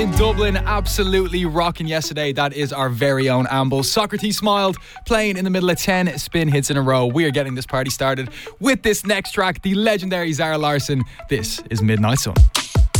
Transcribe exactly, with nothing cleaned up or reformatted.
In Dublin, absolutely rocking yesterday. That is our very own Amble. Socrates Smiled, playing in the middle of ten spin hits in a row. We are getting this party started with this next track, the legendary Zara Larsson. This is Midnight Sun.